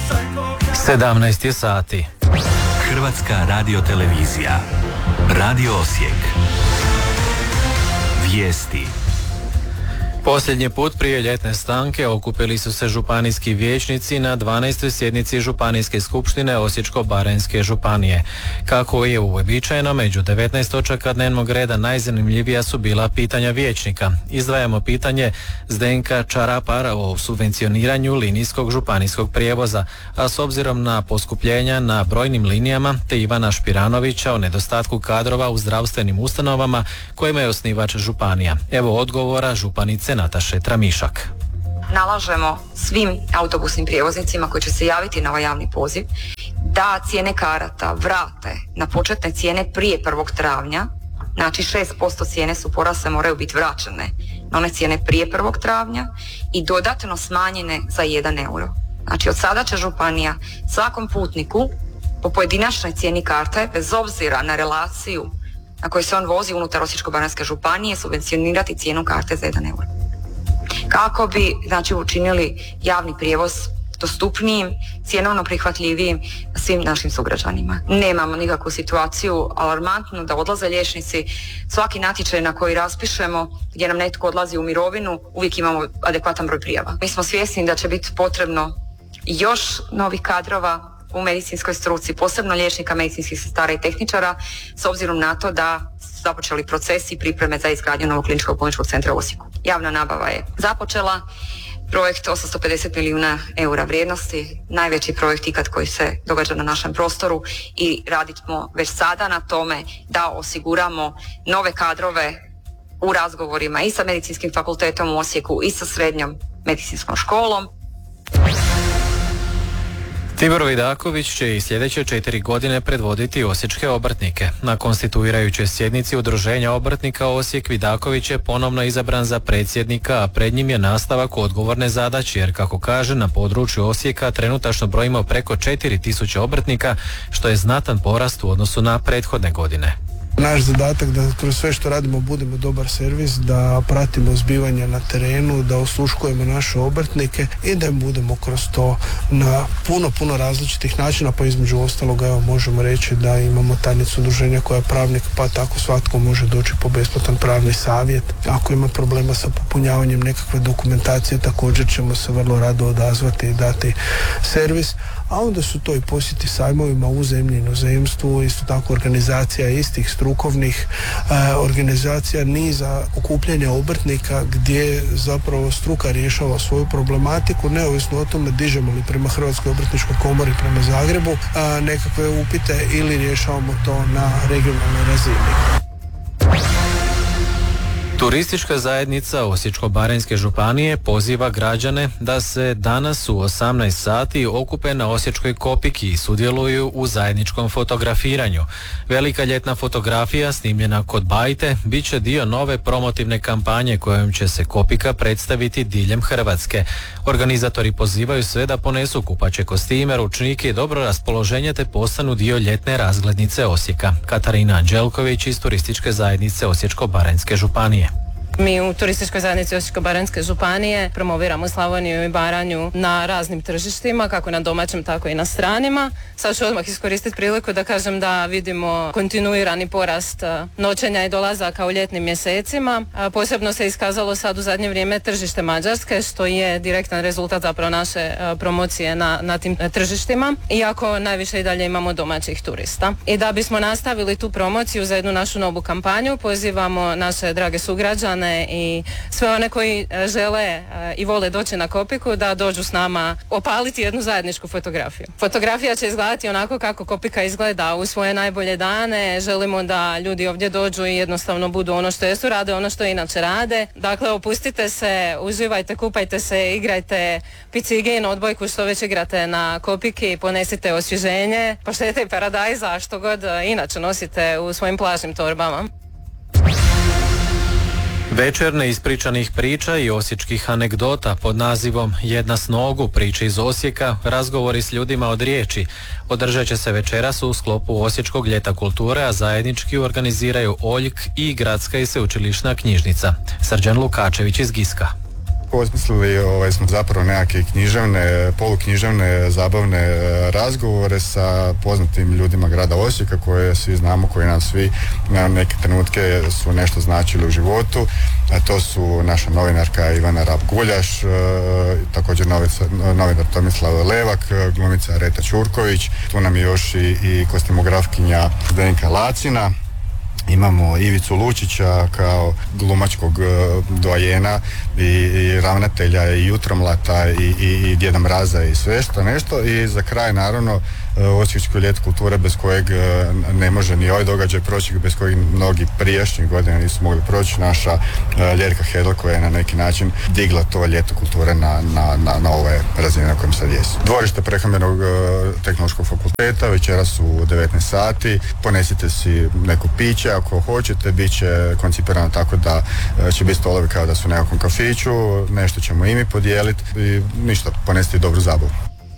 17 sati. Hrvatska radiotelevizija. Radio Osijek. Vijesti. Posljednji put prije ljetne stanke okupili su se županijski vijećnici na 12. sjednici Županijske skupštine Osječko-baranjske županije. Kako je uobičajeno, među 19 točaka dnevnog reda najzanimljivija su bila pitanja vijećnika. Izdvajamo pitanje Zdenka Čarapara o subvencioniranju linijskog županijskog prijevoza, a s obzirom na poskupljenja na brojnim linijama, te Ivana Špiranovića o nedostatku kadrova u zdravstvenim ustanovama kojima je osnivač županija. Evo odgovora županice Nataše Tramišak. Nalažemo svim autobusnim prijevoznicima koji će se javiti na ovaj javni poziv da cijene karata vrate na početne cijene prije 1. travnja. Znači 6% cijene su porasle, moraju biti vraćene na one cijene prije 1. travnja i dodatno smanjene za 1 euro. Znači od sada će županija svakom putniku po pojedinačnoj cijeni karte, bez obzira na relaciju na kojoj se on vozi unutar Osječko-baranjske županije, subvencionirati cijenu karte za 1 euro. Kako bi, znači, učinili javni prijevoz dostupnijim, cjenovno prihvatljivijim svim našim sugrađanima. Nemamo nikakvu situaciju alarmantnu da odlaze liječnici. Svaki natječaj na koji raspišemo gdje nam netko odlazi u mirovinu, uvijek imamo adekvatan broj prijava. Mi smo svjesni da će biti potrebno još novih kadrova u medicinskoj struci, posebno liječnika, medicinskih sestara i tehničara, s obzirom na to da su započeli procesi i pripreme za izgradnju novog kliničkog bolničkog centra u Osijeku. Javna nabava je započela, projekt 850 milijuna eura vrijednosti, najveći projekt ikad koji se događa na našem prostoru i radimo već sada na tome da osiguramo nove kadrove u razgovorima i sa medicinskim fakultetom u Osijeku i sa srednjom medicinskom školom. Tibor Vidaković će i sljedeće 4 godine predvoditi osječke obrtnike. Na konstituirajućoj sjednici Udruženja obrtnika Osijek Vidaković je ponovno izabran za predsjednika, a pred njim je nastavak odgovorne zadaće, jer kako kaže, na području Osijeka trenutačno brojimo preko 4000 obrtnika, što je znatan porast u odnosu na prethodne godine. Naš zadatak da kroz sve što radimo budemo dobar servis, da pratimo zbivanja na terenu, da osluškujemo naše obrtnike i da budemo kroz to na puno različitih načina, pa između ostaloga evo možemo reći da imamo tajnicu udruženja koja je pravnik, pa tako svatko može doći po besplatan pravni savjet. Ako ima problema sa popunjavanjem nekakve dokumentacije, također ćemo se vrlo rado odazvati i dati servis. A onda su to i posjeti sajmovima u zemlji i inozemstvu, isto tako organizacija istih strukovnih organizacija, niza okupljanja obrtnika gdje zapravo struka rješava svoju problematiku, neovisno o tome dižemo li prema Hrvatskoj obrtničkoj komori, prema Zagrebu nekakve upite ili rješavamo to na regionalnoj razini. Turistička zajednica Osječko-baranjske županije poziva građane da se danas u 18 sati okupe na Osječkoj Kopiki i sudjeluju u zajedničkom fotografiranju. Velika ljetna fotografija snimljena kod Bajte bit će dio nove promotivne kampanje kojom će se Kopika predstaviti diljem Hrvatske. Organizatori pozivaju sve da ponesu kupaće kostime, ručnike i dobro raspoloženje te postanu dio ljetne razglednice Osijeka. Katarina Anđelković iz Turističke zajednice Osječko-baranjske županije. Mi u Turističkoj zajednici Osječko-baranjske županije promoviramo Slavoniju i Baranju na raznim tržištima, kako na domaćem, tako i na stranima. Sad ću odmah iskoristiti priliku da kažem da vidimo kontinuirani porast noćenja i dolazaka u ljetnim mjesecima. Posebno se iskazalo sad u zadnje vrijeme tržište Mađarske, što je direktan rezultat zapravo naše promocije na tim tržištima, iako najviše i dalje imamo domaćih turista. I da bismo nastavili tu promociju za jednu našu novu kampanju, pozivamo naše drage sugrađane i sve one koji žele i vole doći na Kopiku da dođu s nama opaliti jednu zajedničku fotografiju. Fotografija će izgledati onako kako Kopika izgleda u svoje najbolje dane. Želimo da ljudi ovdje dođu i jednostavno budu ono što jesu, rade ono što inače rade. Dakle, opustite se, uživajte, kupajte se, igrajte picige na odbojku što već igrate na Kopiki, ponesite osvježenje, paštete i paradajza, što god inače nosite u svojim plažnim torbama. Večer neispričanih priča i osječkih anegdota pod nazivom Jedna s nogu, priče iz Osijeka, razgovori s ljudima od riječi. Održat će se večeras u sklopu Osječkog ljeta kulture, a zajednički organiziraju Oljk i Gradska i sveučilišna knjižnica. Srđan Lukačević iz Giska. Osmislili smo zapravo nekakve književne, poluknjiževne, zabavne razgovore sa poznatim ljudima grada Osijeka koje svi znamo, koji nam svi na neke trenutke su nešto značili u životu. A to su naša novinarka Ivana Rab-Guljaš, također novinar Tomislav Levak, glumica Reta Ćurković, tu nam je još i kostimografkinja Zdenka Lacina. Imamo Ivicu Lučića kao glumačkog doajena i ravnatelja i Jutromlata i Djeda Mraza i sve što nešto. I za kraj naravno Osječko ljeto kulture bez kojeg ne može ni ovaj događaj proći, bez kojeg mnogi prijašnjih godina nisu mogli proći. Naša Ljerka Hedl koja je na neki način digla to ljeto kulture na ove razine na kojem sad jesu. Dvorište prehrambenog tehnološkog fakulteta večeras u 19 sati. Ponesite si neko piće ako hoćete, bit će koncipirano tako da će biti stolovi kao da su u nekakvom kafiću, nešto ćemo i mi podijeliti i ništa, ponesite dobru zabavu.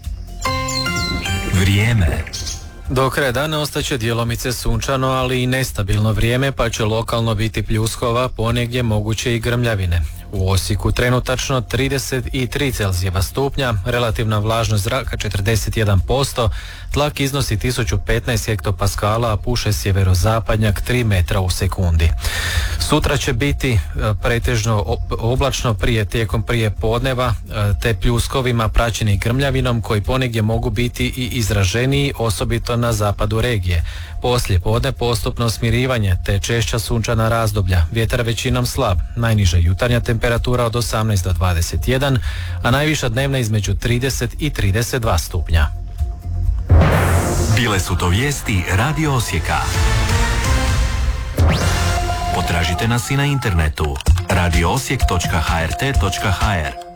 Vrijeme. Do kraja dana ostaće djelomice sunčano, ali i nestabilno vrijeme, pa će lokalno biti pljuskova, ponegdje moguće i grmljavine. U Osijeku trenutačno 33 Celzijeva stupnja, relativna vlažnost zraka 41%, tlak iznosi 1015 hektopaskala, a puše sjeverozapadnjak 3 metra u sekundi. Sutra će biti pretežno oblačno tijekom prije podneva, te pljuskovima praćeni grmljavinom koji ponegdje mogu biti i izraženiji, osobito na zapadu regije. Poslije podne postupno smirivanje te češća sunčana razdoblja, vjetar većinom slab, najniža jutarnja temperatura od 18 do 21, a najviša dnevna između 30 i 32 stupnja. Bile su to vijesti Radio Osijeka. Potražite nas i na internetu radioosijek.hrt.hr.